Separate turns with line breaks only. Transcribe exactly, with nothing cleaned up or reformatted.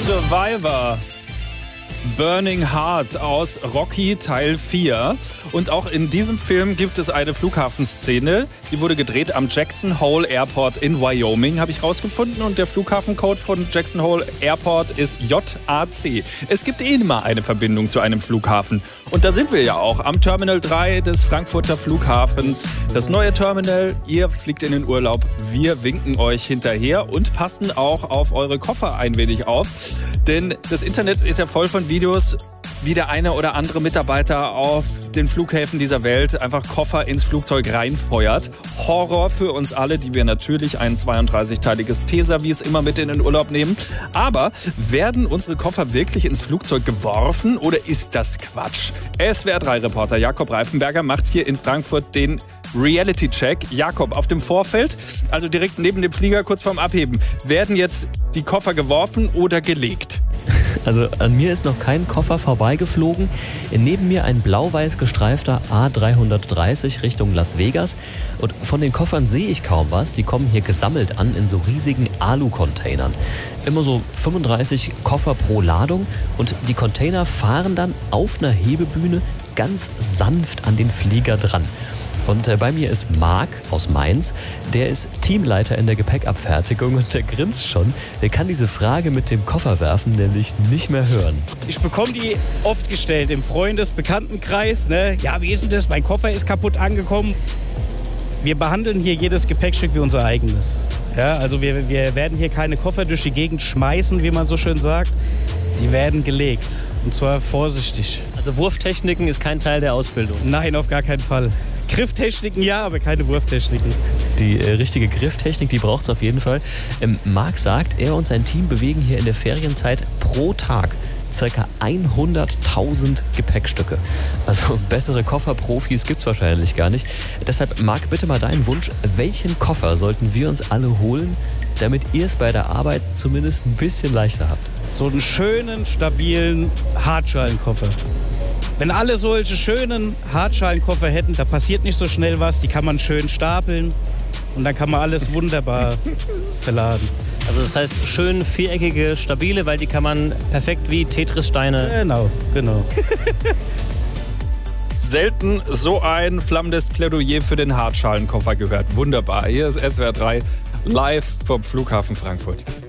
Survivor. Burning Heart aus Rocky Teil vier. Und auch in diesem Film gibt es eine Flughafenszene. Die wurde gedreht am Jackson Hole Airport in Wyoming, habe ich rausgefunden. Und der Flughafencode von Jackson Hole Airport ist J A C. Es gibt eh immer eine Verbindung zu einem Flughafen. Und da sind wir ja auch am Terminal drei des Frankfurter Flughafens. Das neue Terminal, ihr fliegt in den Urlaub. Wir winken euch hinterher und passen auch auf eure Koffer ein wenig auf. Denn das Internet ist ja voll von Videos, wie der eine oder andere Mitarbeiter auf den Flughäfen dieser Welt einfach Koffer ins Flugzeug reinfeuert. Horror für uns alle, die wir natürlich ein zweiunddreißigteiliges Teeservice immer mit in den Urlaub nehmen. Aber werden unsere Koffer wirklich ins Flugzeug geworfen oder ist das Quatsch? S W R drei Reporter Jakob Reifenberger macht hier in Frankfurt den Reality-Check. Jakob, auf dem Vorfeld, also direkt neben dem Flieger, kurz vorm Abheben, werden jetzt die Koffer geworfen oder gelegt?
Also an mir ist noch kein Koffer vorbeigeflogen. Neben mir ein blau-weiß gestreifter A dreihundertdreißig Richtung Las Vegas. Und von den Koffern sehe ich kaum was. Die kommen hier gesammelt an in so riesigen Alu-Containern. Immer so fünfunddreißig Koffer pro Ladung. Und die Container fahren dann auf einer Hebebühne ganz sanft an den Flieger dran. Und äh, bei mir ist Marc aus Mainz, der ist Teamleiter in der Gepäckabfertigung und der grinst schon. Der kann diese Frage mit dem Kofferwerfen nämlich nicht mehr hören.
Ich bekomme die oft gestellt im Freundes-, Bekanntenkreis. Ne? Ja, wie ist denn das? Mein Koffer ist kaputt angekommen. Wir behandeln hier jedes Gepäckstück wie unser eigenes. Ja, also wir, wir werden hier keine Koffer durch die Gegend schmeißen, wie man so schön sagt. Die werden gelegt. Und zwar vorsichtig.
Also Wurftechniken ist kein Teil der Ausbildung?
Nein, auf gar keinen Fall. Grifftechniken ja, aber keine Wurftechniken.
Die äh, richtige Grifftechnik, die braucht es auf jeden Fall. Ähm, Marc sagt, er und sein Team bewegen hier in der Ferienzeit pro Tag ca. hunderttausend Gepäckstücke. Also bessere Kofferprofis gibt es wahrscheinlich gar nicht. Deshalb, Marc, bitte mal deinen Wunsch. Welchen Koffer sollten wir uns alle holen, damit ihr es bei der Arbeit zumindest ein bisschen leichter habt?
So einen schönen, stabilen Hartschalenkoffer. Wenn alle solche schönen Hartschalenkoffer hätten, da passiert nicht so schnell was. Die kann man schön stapeln und dann kann man alles wunderbar verladen.
Also das heißt schön viereckige, stabile, weil die kann man perfekt wie Tetris-Steine...
Genau, genau.
Selten so ein flammendes Plädoyer für den Hartschalenkoffer gehört. Wunderbar. Hier ist S W R drei live vom Flughafen Frankfurt.